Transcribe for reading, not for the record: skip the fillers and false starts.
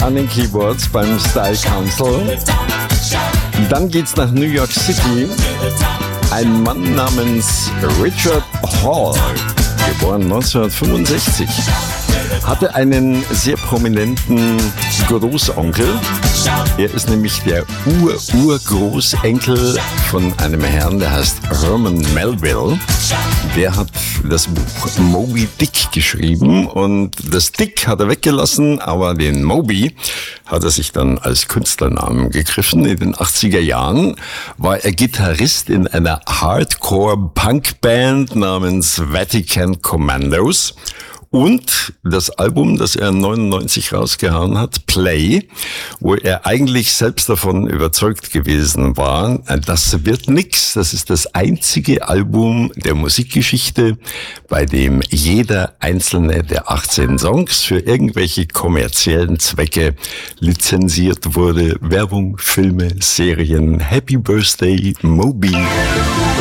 an den Keyboards beim Style Council. Dann geht's nach New York City. Ein Mann namens Richard Hall, geboren 1965, hatte einen sehr prominenten Großonkel. Er ist nämlich der Urgroßenkel von einem Herrn, der heißt Herman Melville. Der hat das Buch Moby Dick geschrieben und das Dick hat er weggelassen, aber den Moby hat er sich dann als Künstlernamen gegriffen. In den 80er Jahren war er Gitarrist in einer Hardcore-Punk-Band namens Vatican Commandos. Und das Album, das er 99 rausgehauen hat, Play, wo er eigentlich selbst davon überzeugt gewesen war, das wird nix. Das ist das einzige Album der Musikgeschichte, bei dem jeder einzelne der 18 Songs für irgendwelche kommerziellen Zwecke lizenziert wurde. Werbung, Filme, Serien. Happy Birthday, Moby.